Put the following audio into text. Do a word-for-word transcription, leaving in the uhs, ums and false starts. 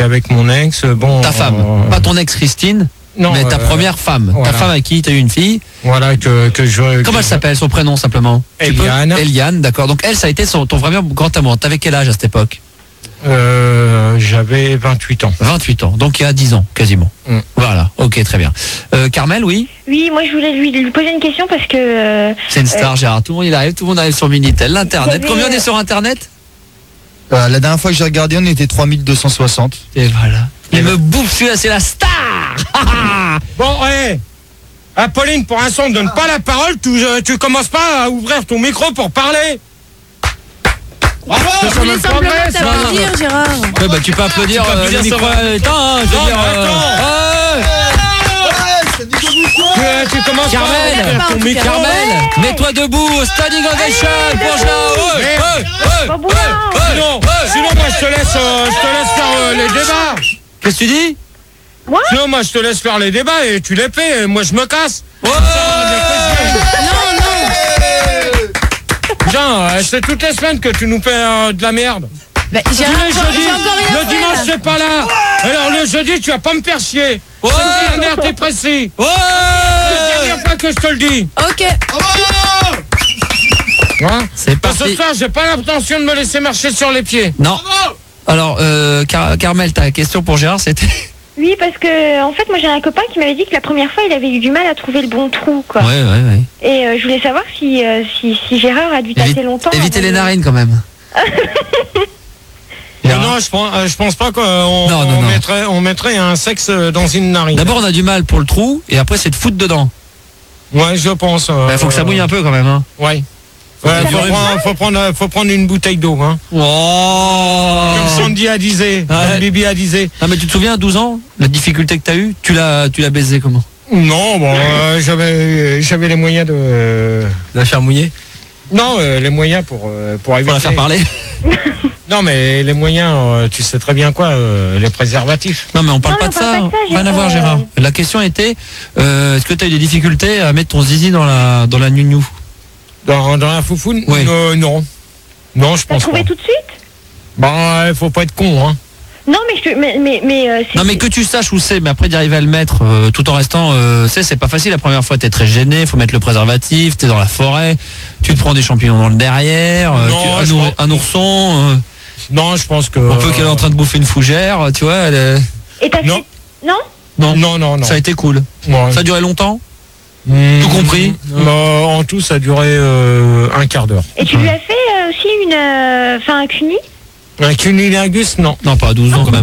avec mon ex, bon. Ta femme, euh, pas ton ex Christine, non, mais ta euh, première femme. voilà. Ta femme avec qui tu as eu une fille. Voilà, que, que je. Comment que elle je- s'appelle, son prénom simplement? Tu peux Eliane. Eliane, d'accord. Donc elle, ça a été son, ton vraiment grand amour. T'avais quel âge à cette époque? Euh, j'avais vingt-huit ans. vingt-huit ans, donc il y a dix ans, quasiment. Mm. Voilà, ok, très bien. Euh, Carmel, oui? Oui, moi je voulais lui, lui poser une question parce que... euh, C'est une star, Gérard. Tout le monde il arrive, tout le monde arrive sur Minitel. L'Internet. Vous avez, Combien on est euh, sur Internet? Euh, la dernière fois que j'ai regardé, on était trois mille deux cent soixante. Et voilà. Il me bouffe celui-là, c'est la star. Bon, ouais. Apolline, pour l'instant, ne donne pas la parole. Tu, euh, tu commences pas à ouvrir ton micro pour parler. Bravo. Je voulais simplement t'applaudir, Gérard. Ouais, bah tu peux applaudir. Tu peux euh, applaudir le micro sur- est éteint, hein, je veux Non, dire, mais euh, attends. ouais. Tu, euh, tu commences Carmel, pas à ouvrir ton micro. Carmel, mets-toi debout, standing ovation pour Gérard. Ouais, Mais- ouais, ouais, Bon, bon, ouais, bon. ouais. Sinon, sinon, moi, je te laisse, euh, je te laisse faire euh, les débats. Qu'est-ce que tu dis? Sinon, moi, je te laisse faire les débats et tu les fais. Et moi, je me casse. Ouais. Non, non. Jean, euh, c'est toutes les semaines que tu nous fais euh, de la merde. Bah, j'ai Tous encore, les j'ai jeudis, encore rien le fait, dimanche, là. c'est pas là. Alors, le jeudi, tu vas pas me faire chier. Ouais. C'est clair, t'es précis. Ouais. C'est la dernière fois que je te le dis. Ok. Hein C'est Parce que parti. ce soir, j'ai pas l'intention de me laisser marcher sur les pieds. Non. Alors, euh, Car- Carmel, ta question pour Gérard, c'était. Oui, parce que en fait, moi j'ai un copain qui m'avait dit que la première fois, il avait eu du mal à trouver le bon trou, quoi. Ouais, ouais, ouais. Et euh, je voulais savoir si, euh, si, si Gérard a dû tâter Évite- longtemps. évitez avant les de- narines quand même. Mais non, je pense, euh, je pense pas qu'on Non, non, on non. mettrait, on mettrait un sexe dans une narine. D'abord, on a du mal pour le trou, et après, c'est de foutre dedans. Ouais, je pense. Il euh, faut que ça mouille un peu quand même. Hein. Ouais. Ouais, que ça faut, dure prendre, faut, prendre, faut prendre une bouteille d'eau. Hein. Oh. Comme Sandy a disait. Ouais. Comme Bibi a disait. Ah, mais tu te souviens, à douze ans, la difficulté que t'as eue, tu l'as, tu l'as baisé comment? Non, bon, euh, j'avais, j'avais les moyens de. euh, De la faire mouiller? Non, euh, les moyens pour euh, pour éviter. Pour la faire parler? Non, mais les moyens, euh, tu sais très bien quoi, euh, les préservatifs. Non, mais on parle Non, pas mais de on parle ça. pas de ça, Rien à j'ai voir, pas- Gérard. La question était, euh, est-ce que t'as eu des difficultés à mettre ton zizi dans la, dans la nounou? Dans, dans la foufoune Oui. Euh, Non. Non, je T'as pense pas. trouvé tout de suite? Bon, il faut pas être con, hein. Non, mais je te- mais mais mais euh, c'est- Non, mais que tu saches où c'est, mais après d'y arriver à le mettre, euh, tout en restant, euh, c'est, c'est pas facile la première fois, t'es très gêné, faut mettre le préservatif, t'es dans la forêt, tu te prends des champignons dans le derrière, euh, Non, tu- un, je ours- pense- un ourson, euh, Non, je pense que. on peut qu'elle est en train de bouffer une fougère, tu vois, elle est- Et t'as Non. fait- Non. non, Non, non, non. ça a été cool. Ouais. Ça a duré longtemps? Mmh. Tout compris? Bah, en tout, ça a duré euh, un quart d'heure. Et tu lui as fait euh, aussi une, euh, enfin un cuni? Un cunilingus, non. Non, pas à douze ans quand même.